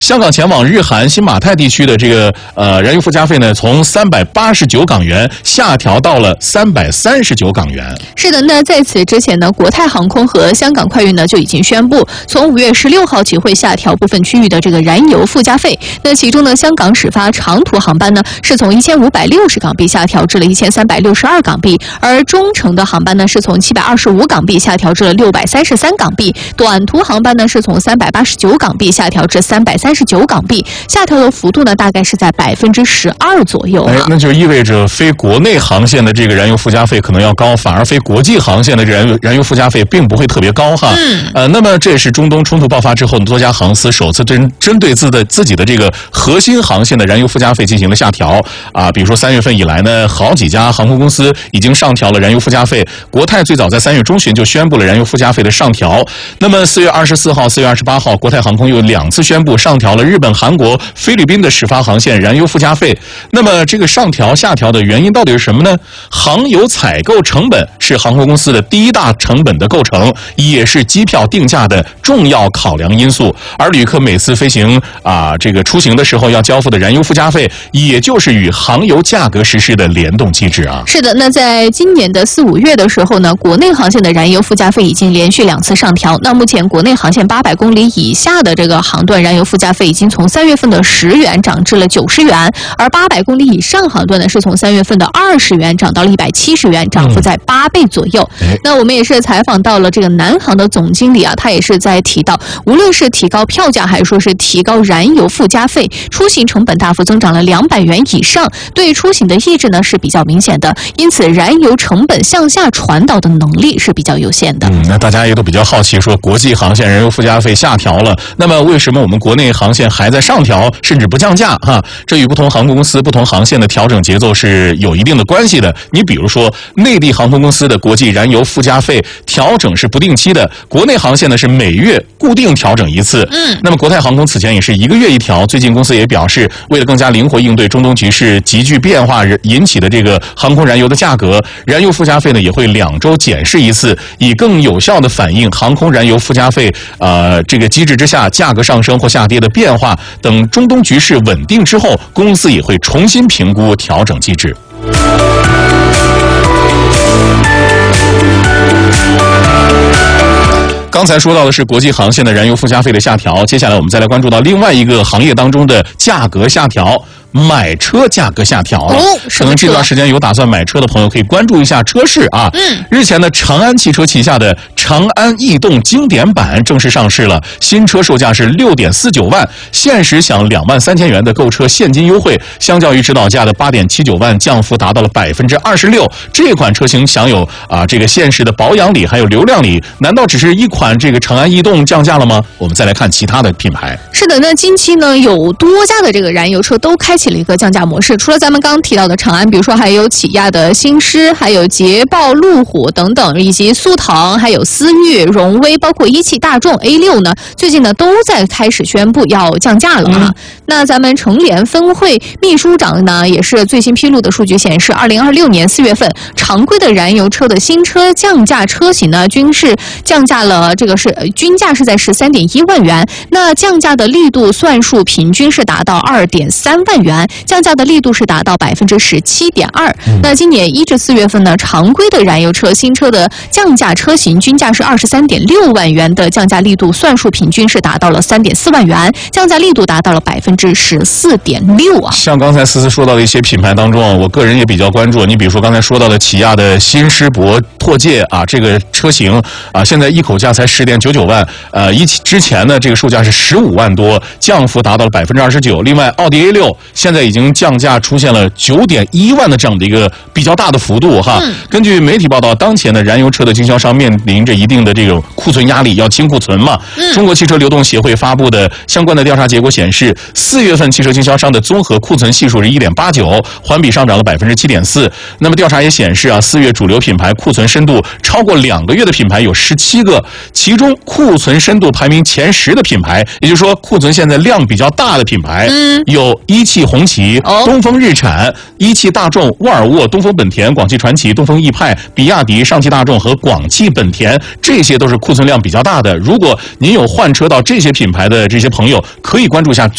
香港前往日韩新马泰地区的这个燃油附加费呢，从389港元下调到了339港元。 是的，那在此之前呢，国泰航空和香港快运呢就已经宣布，从5月16号起会下调部分区域的这个燃油附加费。那其中呢，香港始发长途航班呢是从1560港币下调至了1362港币，而中程的航班呢是从725港币下调至了633港币，短途航班呢是从389港币下调至339港币，下调的幅度呢大概是在12%左右。 那就意味着非国内航线的这个燃油附加费可能要高，反而非国际航线的燃油附加费并不会特别高哈。那么这也是中东冲突爆发之后，多家航司首次针对自己的这个核心航线的燃油附加费进行了下调啊。比如说3月份以来呢，好几家航空公司已经上调了燃油附加费。国泰最早在3月中旬就宣布了燃油附加费的上调。那么4月24号、4月28号，国泰航空又2次宣布上调了日本、韩国、菲律宾的始发航线燃油附加费。那么这个上调下调的原因到底是什么呢？航油采购成本是航空公司的第一大成本的构成，也是机票定价的重要考量因素。而旅客每次飞行这个出行的时候要交付的燃油附加费，也就是与航油价格实施的联动机制啊。 是的，那在今年的4、5月的时候呢，国内航线的燃油附加费已经连续2次上调。那目前国内航线800公里以下的这个航段燃油附加费已经从3月份的10元涨至了90元，而800公里以上航段呢是从3月份的20元涨到了170元，涨幅在8倍左右。那我们也是采访到了这个南航的总经理啊，他也是在提到，无论是提高票价还是说是提高燃油附加费，出行成本大幅增长了200元以上，对出行的抑制呢是比较明显的，因此燃油成本向下传导的能力是比较有限的。 那大家也都比较好奇，说国际航线燃油附加费下调了，那么为什么我们国内航线还在上调，甚至不降价哈？这与不同航空公司、不同航线的调整节奏是有一定的关系的。你比如说，内地航空公司的国际燃油附加费调整是不定期的，国内航线呢是每月固定调整一次。那么国泰航空此前也是1个月一调，最近公司也表示，为了更加灵活应对中东局势急剧变化引起的这个航空燃油的价格，燃油附加费呢也会2周检视一次，以更有效的反映航空燃油附加费这个机制之下价格上升或下跌的变化。等中东局势稳定之后，公司也会重新评估调整机制。刚才说到的是国际航线的燃油附加费的下调，接下来我们再来关注到另外一个行业当中的价格下调。买车价格下调了，可能这段时间有打算买车的朋友可以关注一下车市啊。日前呢，长安汽车旗下的长安逸动经典版正式上市了，新车售价是6.49万，限时享23000元的购车现金优惠，相较于指导价的8.79万，降幅达到了26%。这款车型享有这个限时的保养礼还有流量礼，难道只是一款这个长安逸动降价了吗？我们再来看其他的品牌。 是的，那近期呢有多家的这个燃油车都开启了一个降价模式，除了咱们刚刚提到的长安，比如说还有起亚的新狮，还有捷豹、路虎等等，以及速腾，还有思域、荣威，包括一汽大众 A6 呢，最近呢都在开始宣布要降价了啊。那咱们成联分会秘书长呢也是最新披露的数据显示，2026年4月份常规的燃油车的新车降价车型呢均是降价了，这个是均价是在13.1万元，那降价的力度算数平均是达到2.3万元，降价的力度是达到17.2%。那今年1至4月份呢，常规的燃油车新车的降价车型均价是23.6万元的降价力度算数平均是达到了3.4万元，降价力度达到了14.6%啊。 像刚才思思说到的一些品牌当中，我个人也比较关注。你比如说刚才说到的起亚的新狮博拓界啊，这个车型啊，现在一口价才10.99万，之前呢这个售价是15万多，降幅达到了29%。另外，奥迪 A6现在已经降价出现了9.1万的这样的一个比较大的幅度哈。根据媒体报道，当前的燃油车的经销商面临着一定的这种库存压力，要清库存嘛。中国汽车流动协会发布的相关的调查结果显示，4月份汽车经销商的综合库存系数是1.89，环比上涨了7.4%。那么调查也显示啊，4月主流品牌库存深度超过2个月的品牌有17个，其中库存深度排名前10的品牌，也就是说库存现在量比较大的品牌，有一汽红旗、东风日产、一汽大众、沃尔沃、东风本田、广汽传祺、东风奕派、比亚迪、上汽大众和广汽本田，这些都是库存量比较大的。如果您有换车到这些品牌的这些朋友，可以关注一下